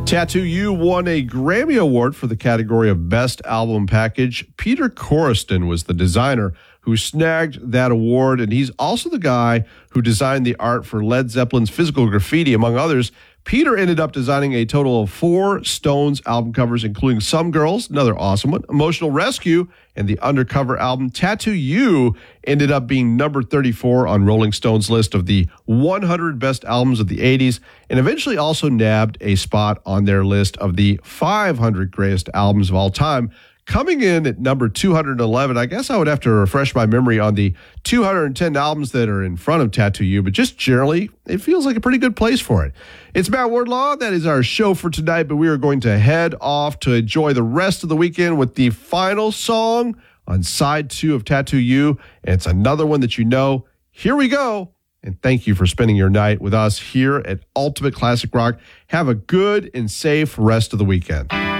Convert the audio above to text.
Tattoo You won a Grammy Award for the category of Best Album Package. Peter Corriston was the designer who snagged that award, and he's also the guy who designed the art for Led Zeppelin's Physical Graffiti, among others. Peter ended up designing a total of 4 Stones album covers, including Some Girls, another awesome one, Emotional Rescue, and the Undercover album. Tattoo You ended up being number 34 on Rolling Stone's list of the 100 best albums of the 80s, and eventually also nabbed a spot on their list of the 500 greatest albums of all time. Coming in at number 211, I guess I would have to refresh my memory on the 210 albums that are in front of Tattoo You, but just generally, it feels like a pretty good place for it. It's Matt Wardlaw. That is our show for tonight, but we are going to head off to enjoy the rest of the weekend with the final song on side 2 of Tattoo You, and it's another one that you know. Here we go, and thank you for spending your night with us here at Ultimate Classic Rock. Have a good and safe rest of the weekend.